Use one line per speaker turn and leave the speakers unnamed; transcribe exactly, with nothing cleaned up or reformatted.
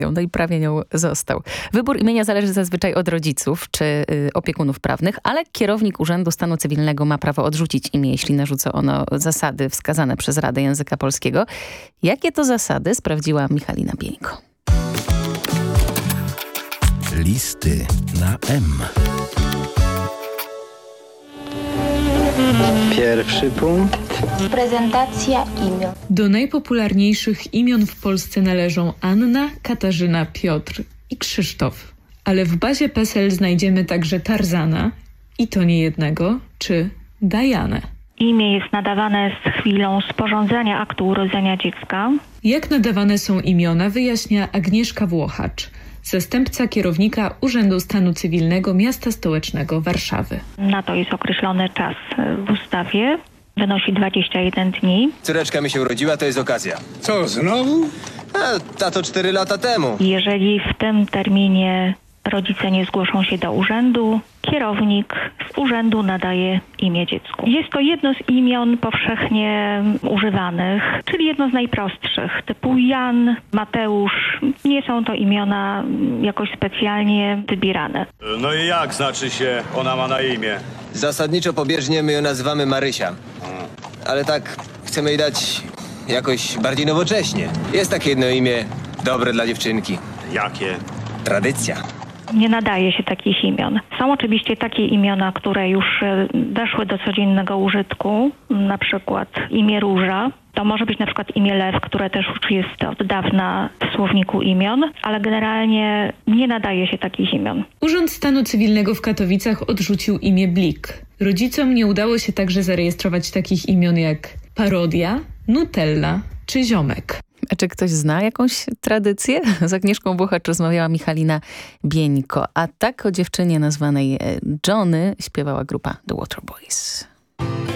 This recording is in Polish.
No i prawie nią został. Wybór imienia zależy zazwyczaj od rodziców czy y, opiekunów prawnych, ale kierownik Urzędu Stanu Cywilnego ma prawo odrzucić imię, jeśli narzuca ono zasady wskazane przez Radę Języka Polskiego. Jakie to zasady sprawdziła Michalina Bieńko.
Listy na M.
Pierwszy punkt.
Prezentacja imion.
Do najpopularniejszych imion w Polsce należą Anna, Katarzyna, Piotr i Krzysztof. Ale w bazie PESEL znajdziemy także Tarzana, i to nie jednego, czy Dajanę.
Imię jest nadawane z chwilą sporządzenia aktu urodzenia dziecka.
Jak nadawane są imiona, wyjaśnia Agnieszka Włochacz, zastępca kierownika Urzędu Stanu Cywilnego Miasta Stołecznego Warszawy.
Na to jest określony czas w ustawie. Wynosi dwadzieścia jeden dni.
Córeczka mi się urodziła, to jest okazja.
Co, znowu?
A, tato cztery lata temu.
Jeżeli w tym terminie rodzice nie zgłoszą się do urzędu, kierownik z urzędu nadaje imię dziecku. Jest to jedno z imion powszechnie używanych, czyli jedno z najprostszych, typu Jan, Mateusz. Nie są to imiona jakoś specjalnie wybierane.
No i jak znaczy się ona ma na imię?
Zasadniczo pobieżnie my ją nazywamy Marysia. Ale tak chcemy jej dać jakoś bardziej nowocześnie. Jest takie jedno imię dobre dla dziewczynki.
Jakie?
Tradycja.
Nie nadaje się takich imion. Są oczywiście takie imiona, które już weszły do codziennego użytku, na przykład imię Róża. To może być na przykład imię Lew, które też już jest od dawna w słowniku imion, ale generalnie nie nadaje się takich imion.
Urząd Stanu Cywilnego w Katowicach odrzucił imię Blik. Rodzicom nie udało się także zarejestrować takich imion jak Parodia, Nutella czy Ziomek.
A czy ktoś zna jakąś tradycję? Z Agnieszką Włochacz rozmawiała Michalina Bieńko, a tak o dziewczynie nazwanej Johnny śpiewała grupa The Waterboys.